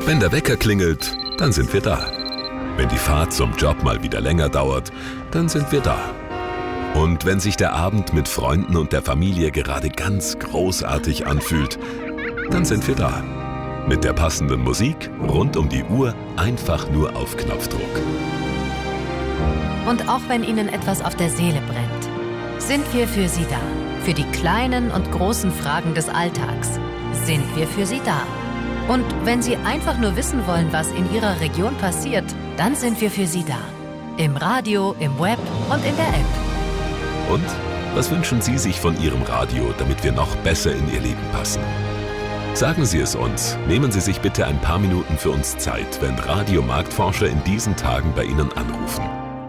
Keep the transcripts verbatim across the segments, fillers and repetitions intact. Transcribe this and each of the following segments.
Wenn der Wecker klingelt, dann sind wir da. Wenn die Fahrt zum Job mal wieder länger dauert, dann sind wir da. Und wenn sich der Abend mit Freunden und der Familie gerade ganz großartig anfühlt, dann sind wir da. Mit der passenden Musik, rund um die Uhr, einfach nur auf Knopfdruck. Und auch wenn Ihnen etwas auf der Seele brennt, sind wir für Sie da. Für die kleinen und großen Fragen des Alltags sind wir für Sie da. Und wenn Sie einfach nur wissen wollen, was in Ihrer Region passiert, dann sind wir für Sie da. Im Radio, im Web und in der App. Und was wünschen Sie sich von Ihrem Radio, damit wir noch besser in Ihr Leben passen? Sagen Sie es uns. Nehmen Sie sich bitte ein paar Minuten für uns Zeit, wenn Radiomarktforscher in diesen Tagen bei Ihnen anrufen.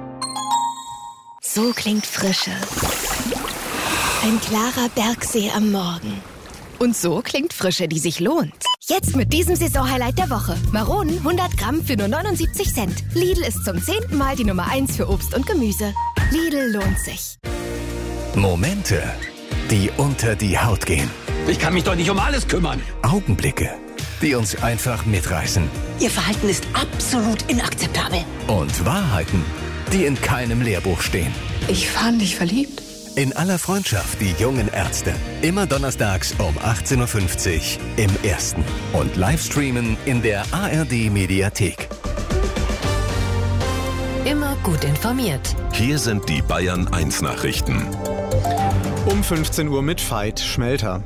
So klingt Frische. Ein klarer Bergsee am Morgen. Und so klingt Frische, die sich lohnt. Jetzt mit diesem Saisonhighlight der Woche. Maronen hundert Gramm für nur neunundsiebzig Cent. Lidl ist zum zehnten Mal die Nummer eins für Obst und Gemüse. Lidl lohnt sich. Momente, die unter die Haut gehen. Ich kann mich doch nicht um alles kümmern. Augenblicke, die uns einfach mitreißen. Ihr Verhalten ist absolut inakzeptabel. Und Wahrheiten, die in keinem Lehrbuch stehen. Ich war nicht verliebt. In aller Freundschaft, die jungen Ärzte. Immer donnerstags um achtzehn Uhr fünfzig im Ersten. Und Livestreamen in der A R D-Mediathek. Immer gut informiert. Hier sind die Bayern eins Nachrichten. Um fünfzehn Uhr mit Veit Schmelter.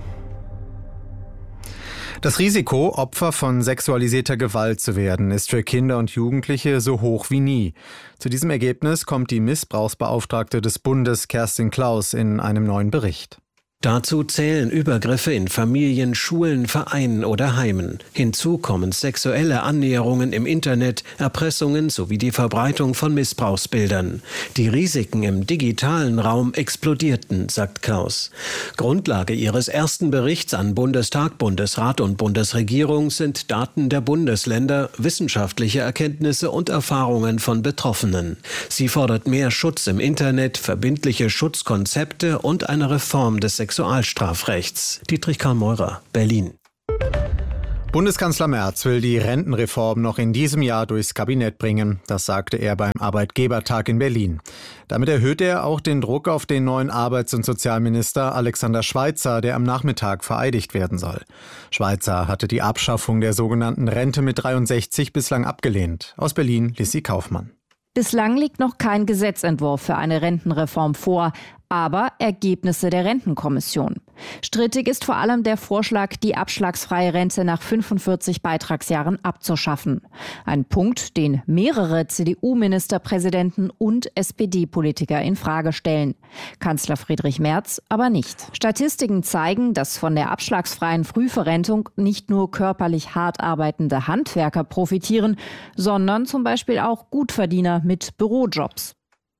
Das Risiko, Opfer von sexualisierter Gewalt zu werden, ist für Kinder und Jugendliche so hoch wie nie. Zu diesem Ergebnis kommt die Missbrauchsbeauftragte des Bundes Kerstin Klaus in einem neuen Bericht. Dazu zählen Übergriffe in Familien, Schulen, Vereinen oder Heimen. Hinzu kommen sexuelle Annäherungen im Internet, Erpressungen sowie die Verbreitung von Missbrauchsbildern. Die Risiken im digitalen Raum explodierten, sagt Klaus. Grundlage ihres ersten Berichts an Bundestag, Bundesrat und Bundesregierung sind Daten der Bundesländer, wissenschaftliche Erkenntnisse und Erfahrungen von Betroffenen. Sie fordert mehr Schutz im Internet, verbindliche Schutzkonzepte und eine Reform des Sexualstrafrechts. Sexualstrafrechts. Dietrich Karl Meurer, Berlin. Bundeskanzler Merz will die Rentenreform noch in diesem Jahr durchs Kabinett bringen. Das sagte er beim Arbeitgebertag in Berlin. Damit erhöht er auch den Druck auf den neuen Arbeits- und Sozialminister Alexander Schweitzer, der am Nachmittag vereidigt werden soll. Schweitzer hatte die Abschaffung der sogenannten Rente mit dreiundsechzig bislang abgelehnt. Aus Berlin, Lissi Kaufmann. Bislang liegt noch kein Gesetzentwurf für eine Rentenreform vor, aber Ergebnisse der Rentenkommission. Strittig ist vor allem der Vorschlag, die abschlagsfreie Rente nach fünfundvierzig Beitragsjahren abzuschaffen. Ein Punkt, den mehrere C D U-Ministerpräsidenten und S P D-Politiker in Frage stellen. Kanzler Friedrich Merz aber nicht. Statistiken zeigen, dass von der abschlagsfreien Frühverrentung nicht nur körperlich hart arbeitende Handwerker profitieren, sondern zum Beispiel auch Gutverdiener mit Bürojobs.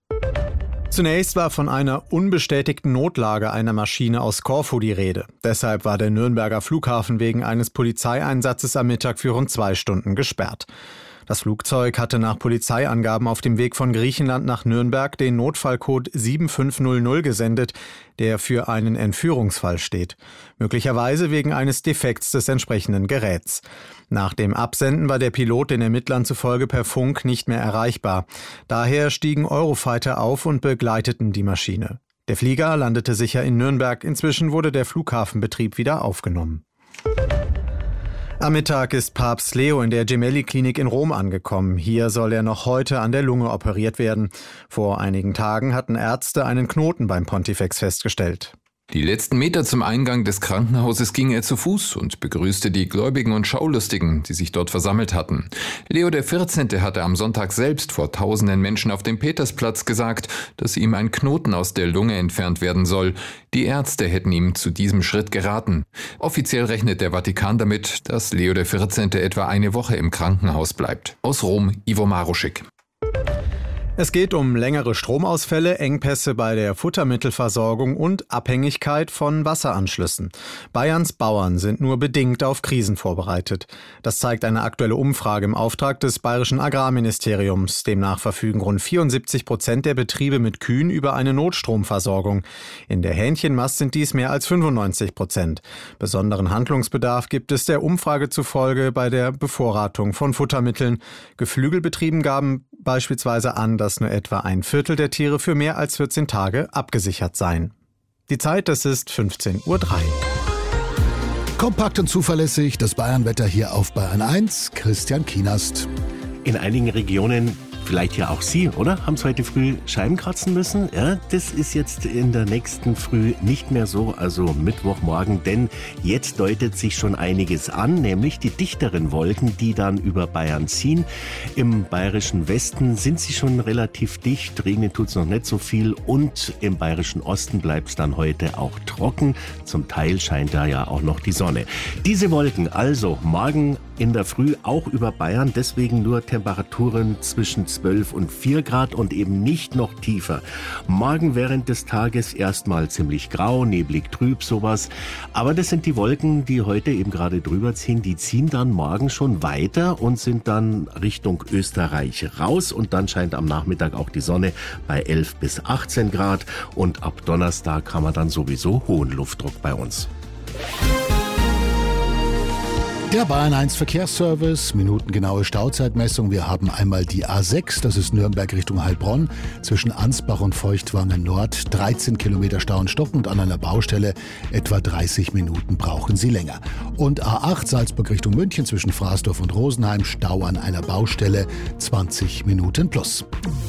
Zunächst war von einer unbestätigten Notlage einer Maschine aus Korfu die Rede. Deshalb war der Nürnberger Flughafen wegen eines Polizeieinsatzes am Mittag für rund zwei Stunden gesperrt. Das Flugzeug hatte nach Polizeiangaben auf dem Weg von Griechenland nach Nürnberg den Notfallcode sieben fünf null null gesendet, der für einen Entführungsfall steht. Möglicherweise wegen eines Defekts des entsprechenden Geräts. Nach dem Absenden war der Pilot den Ermittlern zufolge per Funk nicht mehr erreichbar. Daher stiegen Eurofighter auf und begleiteten die Maschine. Der Flieger landete sicher in Nürnberg. Inzwischen wurde der Flughafenbetrieb wieder aufgenommen. Am Mittag ist Papst Leo in der Gemelli-Klinik in Rom angekommen. Hier soll er noch heute an der Lunge operiert werden. Vor einigen Tagen hatten Ärzte einen Knoten beim Pontifex festgestellt. Die letzten Meter zum Eingang des Krankenhauses ging er zu Fuß und begrüßte die Gläubigen und Schaulustigen, die sich dort versammelt hatten. Leo der vierzehnte hatte am Sonntag selbst vor tausenden Menschen auf dem Petersplatz gesagt, dass ihm ein Knoten aus der Lunge entfernt werden soll. Die Ärzte hätten ihm zu diesem Schritt geraten. Offiziell rechnet der Vatikan damit, dass Leo der vierzehnte etwa eine Woche im Krankenhaus bleibt. Aus Rom, Ivo Maruschik. Es geht um längere Stromausfälle, Engpässe bei der Futtermittelversorgung und Abhängigkeit von Wasseranschlüssen. Bayerns Bauern sind nur bedingt auf Krisen vorbereitet. Das zeigt eine aktuelle Umfrage im Auftrag des Bayerischen Agrarministeriums. Demnach verfügen rund vierundsiebzig Prozent der Betriebe mit Kühen über eine Notstromversorgung. In der Hähnchenmast sind dies mehr als fünfundneunzig Prozent. Besonderen Handlungsbedarf gibt es der Umfrage zufolge bei der Bevorratung von Futtermitteln. Geflügelbetrieben gaben beispielsweise an, dass nur etwa ein Viertel der Tiere für mehr als vierzehn Tage abgesichert seien. Die Zeit, das ist fünfzehn Uhr drei. Kompakt und zuverlässig, das Bayernwetter hier auf Bayern eins. Christian Kienast. In einigen Regionen, vielleicht ja auch Sie, oder? Haben Sie heute früh Scheiben kratzen müssen? Ja, das ist jetzt in der nächsten Früh nicht mehr so, also Mittwochmorgen, denn jetzt deutet sich schon einiges an, nämlich die dichteren Wolken, die dann über Bayern ziehen. Im bayerischen Westen sind sie schon relativ dicht, regnen tut es noch nicht so viel und im bayerischen Osten bleibt es dann heute auch trocken. Zum Teil scheint da ja auch noch die Sonne. Diese Wolken also morgen in der Früh auch über Bayern, deswegen nur Temperaturen zwischen zwölf und vier Grad und eben nicht noch tiefer. Morgen während des Tages erstmal ziemlich grau, neblig, trüb, sowas. Aber das sind die Wolken, die heute eben gerade drüber ziehen. Die ziehen dann morgen schon weiter und sind dann Richtung Österreich raus. Und dann scheint am Nachmittag auch die Sonne bei elf bis achtzehn Grad. Und ab Donnerstag haben wir dann sowieso hohen Luftdruck bei uns. Der Bayern eins Verkehrsservice, minutengenaue Stauzeitmessung. Wir haben einmal die A sechs, das ist Nürnberg Richtung Heilbronn, zwischen Ansbach und Feuchtwangen Nord. dreizehn Kilometer Stau stockend an einer Baustelle, etwa dreißig Minuten brauchen Sie länger. Und A acht Salzburg Richtung München zwischen Fraßdorf und Rosenheim, Stau an einer Baustelle, zwanzig Minuten plus.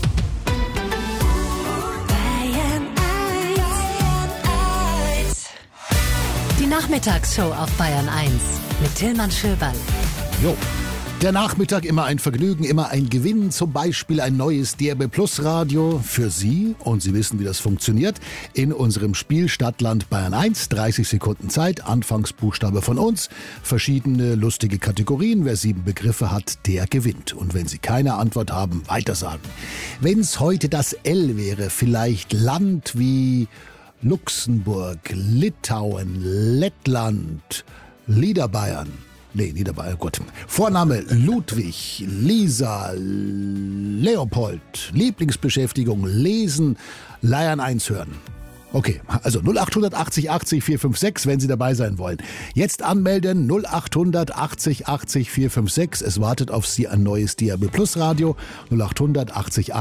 Die Nachmittagsshow auf Bayern eins mit Tillmann Schöberl. Jo. Der Nachmittag immer ein Vergnügen, immer ein Gewinn, zum Beispiel ein neues D R B Plus Radio für Sie. Und Sie wissen, wie das funktioniert. In unserem Spiel Stadtland Bayern eins, dreißig Sekunden Zeit, Anfangsbuchstabe von uns, verschiedene lustige Kategorien. Wer sieben Begriffe hat, der gewinnt. Und wenn Sie keine Antwort haben, weitersagen. Wenn es heute das L wäre, vielleicht Land wie Luxemburg, Litauen, Lettland, Niederbayern. Nee, Niederbayern, gut. Vorname Ludwig, Lisa, Leopold, Lieblingsbeschäftigung, Lesen, Bayern eins hören. Okay, also null acht achtzig achtzig vier fünf sechs, wenn Sie dabei sein wollen. Jetzt anmelden, null acht achtzig achtzig vier fünf sechs. Es wartet auf Sie ein neues D R B Plus Radio, null acht achtzig achtzig